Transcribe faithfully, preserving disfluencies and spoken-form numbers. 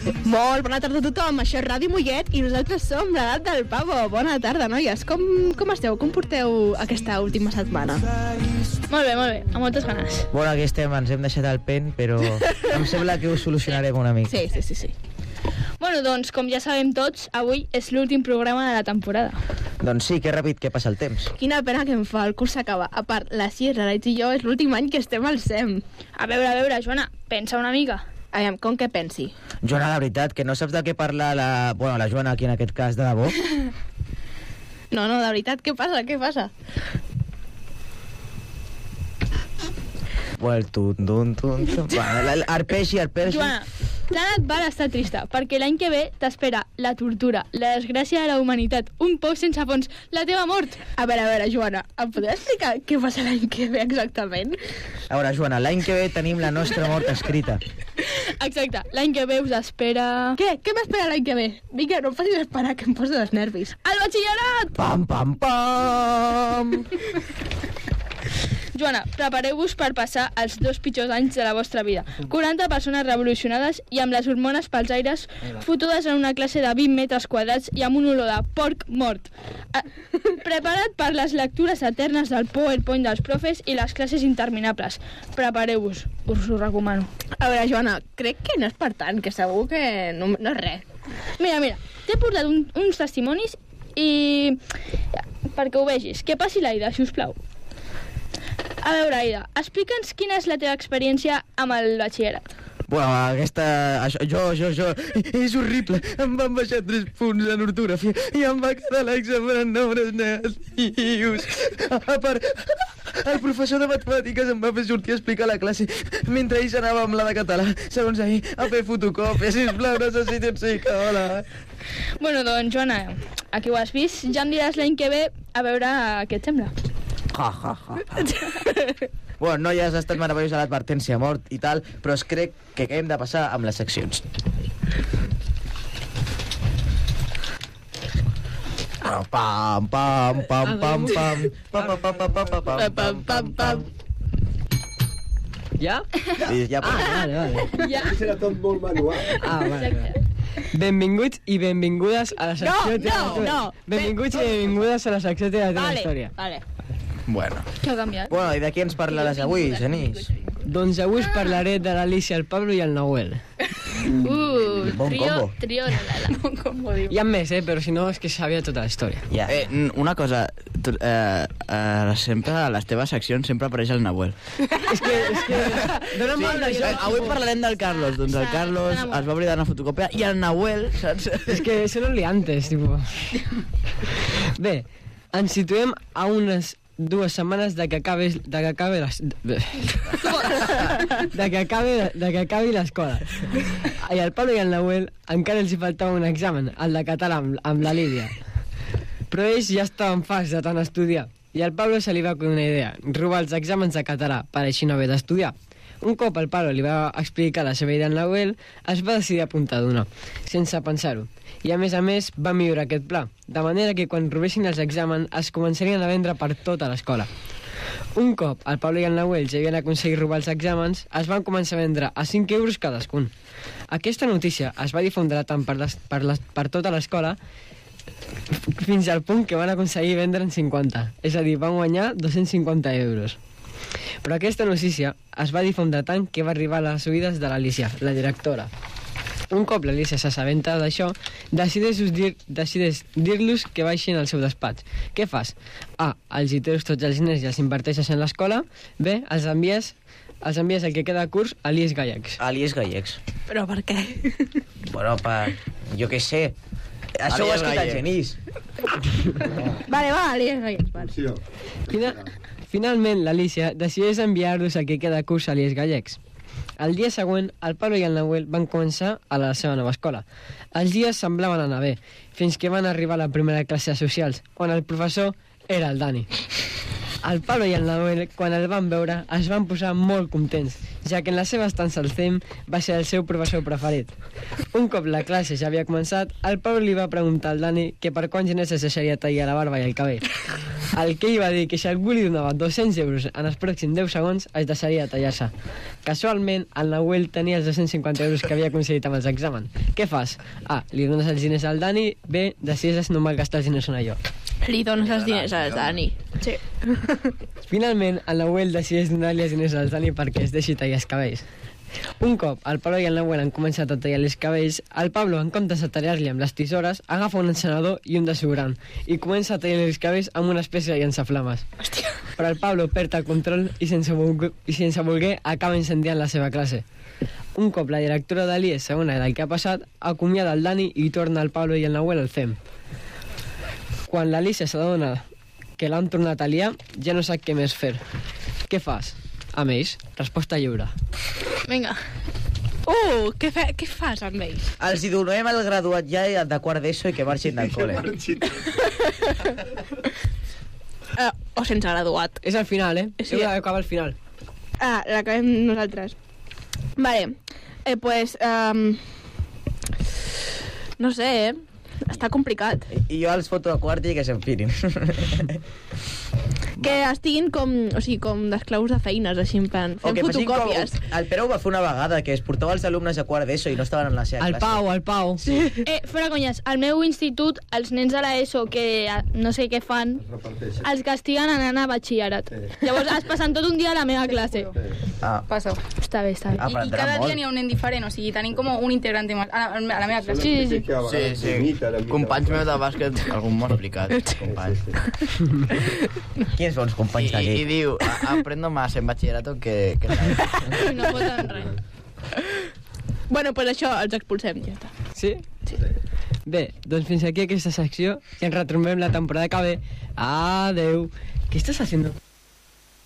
Molt bona tarda a tothom, això és Ràdio Mollet i nosaltres som l'edat del Pavo. Bona tarda, noies. Com, com esteu? Com porteu aquesta última setmana? Molt bé, molt bé, amb moltes ganes. Bueno, aquí estem, ens hem deixat el pen, però em sembla que ho solucionarem una mica. Sí, sí, sí, sí. Bueno, doncs, com ja sabem tots, avui és l'últim programa de la temporada. Doncs sí, que ràpid que passa el temps. Quina pena que em fa, el curs s'acaba. A part, la Sierra, l'Aitz i jo és l'últim any que estem al S E M. A veure, a veure, Joana, pensa una mica. Aviam, com que pensi? Joana, la veritat, que no saps de què parla la... Bueno, la Joana aquí en aquest cas, de debò. No, no, de veritat, què passa, què passa? Bueno, el tun, tun, tun, tun. Bueno, arpegi, arpegi. Joana, tant et val estar trista, perquè l'any que ve t'espera la tortura, la desgràcia de la humanitat, un pou sense fons, la teva mort. A veure, a veure, Joana, em podries explicar què passa l'any que ve exactament? A veure, Joana, l'any que ve tenim la nostra mort escrita. Exacte, l'any que ve us espera... Què? Què m'espera l'any que ve? Vinga, no em facis esperar, que em poso dels nervis. El batxillerat! Pam, pam, pam! Joana, prepareu-vos per passar els dos pitjors anys de la vostra vida. quaranta persones revolucionades i amb les hormones pels aires, fotudes en una classe de vint metres quadrats i amb un olor de porc mort. Eh, Prepara't per les lectures eternes del PowerPoint dels profes i les classes interminables. Prepareu-vos, us ho recomano. A veure, Joana, crec que no és per tant, que segur que no, no és res. Mira, mira, t'he portat un, uns testimonis i... perquè ho vegis. Que passi l'Aida, si us plau. A veure, Aida, explica'ns quina és la teva experiència amb el batxillerat. Bueno, aquesta... Això, jo, jo, jo... És horrible. Em van baixar tres punts en ortografia i em va quedar l'examen en nombres negatius. A part, el professor de matemàtiques em va fer sortir a explicar la classe mentre ell anava amb la de català, segons ahir, a fer fotocòpia. Sisplau, necessito un psicòleg. Bueno, doncs, Joana, aquí ho has vist. Ja em diràs l'any que ve a veure què et sembla. Ja, ja, ja, ja. Bueno, no, ja has estat meravellosa l'advertència mort i tal, però es crec que hem de passar amb les seccions. Pam, pam, pam, pam, pam, pam, pam, pam, pam, pam, pam, pam, pam, pam. Ja? I ja Ah, vale, vale. Ja. Serà tot molt manual. Ah, vale, vale. Benvinguts i benvingudes a la secció... No, no, no. Benvinguts i benvingudes a la secció de la teva Vale, història. vale. Bueno. Què ha canviat? Bueno, i de qui ens parlaràs avui, Genís? Doncs avui us parlaré de l'Alicia, el Pablo i el Nahuel. Uh, Bon trio, combo. trio, la, la, la. Bon combo, diu. Hi ha més, eh? Però si no és que sabia tota la història. Ja. Eh, n- una cosa, tu, eh, eh, sempre a les teves seccions sempre apareix el Nahuel. És que... És que... Dóna'm mal Eh, d'això. avui parlarem del Carlos, doncs el Carlos es va oblidar una fotocòpia i el Nahuel, saps? És que són liantes, tipo... Bé, ens situem a unes dues setmanes de que acabes de que acabe les, de, de que acabe de que acabi l'escola. I al Pablo i al Nahuel encara els hi faltava un examen, el de català amb, amb la Lídia. Però ells ja estaven farts de tant estudiar i al Pablo se li va acudir una idea, robar els exàmens de català per així no haver d'estudiar. Un cop el Pablo li va explicar la seva idea al Nahuel, es va decidir a apuntar d'una, sense pensar-ho. I a més a més va millorar aquest pla, de manera que quan robessin els exàmens es començarien a vendre per tota l'escola. Un cop el Pablo i el Nahuel ja havien aconseguit robar els exàmens, es van començar a vendre a cinc euros cadascun. Aquesta notícia es va difondre tant per, les, per, les, per tota l'escola fins al punt que van aconseguir vendre en cinquanta, és a dir, van guanyar dos-cents cinquanta euros. Però aquesta notícia es va difondre tant que va arribar a les oïdes de l'Alicia, la directora. Un cop l'Alicia s'assabenta d'això, decideix dir, decideix dir-los que baixin al seu despatx. Què fas? A. Els hi treus tots els diners i els inverteixes en l'escola. B. Els envies, els envies el que queda de curs a l'I E S Gallecs. Alies Gallecs. Però per què? Bueno, per... Jo què sé. Això ho ha Alies escrit el Gallecs. Genís. Vale, va, alies gallecs, vale. Sí, Fina, finalment, l'Alicia decideix enviar-los el que queda de curs a l'I E S Gallecs. El dia següent, el Pablo i el Nahuel van començar a la seva nova escola. Els dies semblaven anar bé, fins que van arribar a la primera classe de socials, on el professor era el Dani. El Pablo i el Nahuel, quan el van veure, es van posar molt contents, ja que en la seva estança al C E M va ser el seu professor preferit. Un cop la classe ja havia començat, el Pablo li va preguntar al Dani que per quants diners es deixaria tallar la barba i el cabell. El que ell va dir que si algú li donava dos-cents euros en els pròxims deu segons, es deixaria tallar-se. Casualment, el Nahuel tenia els dos-cents cinquanta euros que havia aconseguit amb els exàmens. Què fas? A. Li dones els diners al Dani. B. Decides no malgastar els diners en allò. Li dones els diners al Dani. Sí. Finalment, el Nahuel decideix donar-li els diners al Dani perquè es deixi tallar els cabells. Un cop el Pablo i el Nahuel han començat a tallar els cabells, el Pablo, en comptes de tallar-li amb les tisores, agafa un encenedor i un desodorant i comença a tallar els cabells amb una espècie de llançaflames. Hòstia. Però el Pablo perd el control i sense, voler, i sense voler acaba incendiant la seva classe. Un cop la directora de l'I E S s'adona del que ha passat, acomiada el Dani i torna el Pablo i el Nahuel al C E M. Quan l'Alicia s'adona que l'han tornat a liar, ja no sap què més fer. Què fas? Amb ells? Resposta lliure. Vinga. Uh, què, fe, què fas amb ells? Els hi donem el graduat ja de quart d'ESO i que marxin del col·le. uh, o sense graduat. És al final, eh? Sí. Heu d'acabar al final. Ah, l'acabem nosaltres. Vale. Eh, pues... Um, no sé, eh? Està complicat. I jo els foto a quart i que s'enfirin. Que estiguin com, o sigui, com d'esclaus de feines, així en plan, fent que facin fotocòpies. Com, el Pere ho va fer una vegada, que es portava els alumnes a quart d'ESO i no estaven en la seva El classe. Pau, el Pau. Sí. Eh, fora conyes, al meu institut, els nens de l'ESO que no sé què fan, els castiguen anant a batxillerat. Llavors es passen tot un dia a la meva classe. Ah. Passa. Està bé, està bé. Ah, I, I cada dia n'hi ha un nen diferent, o sigui, tenim com un integrante més a la, a la meva classe. Sí, sí, Sí, sí. Companys meus de bàsquet, algú m'ho ha explicat. Companys. Quins bons companys I, d'aquí? i diu, "A- aprendo más en bachillerato que... que sí. No foten res. Bueno, pues això, els expulsem, ja està. Sí? Sí. Bé, doncs fins aquí aquesta secció i ens retrobem la temporada que ve. Adeu. ¿Qué estás haciendo?